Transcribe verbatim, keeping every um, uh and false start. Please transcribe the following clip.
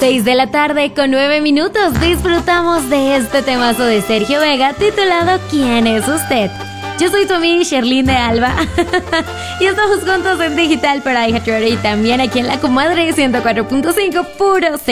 seis de la tarde con nueve minutos disfrutamos de este temazo de Sergio Vega titulado ¿Quién es usted? Yo soy tu amiga Sherlyn de Alba y estamos juntos en Digital para iHeartRadio y también aquí en La Comadre ciento cuatro punto cinco Puro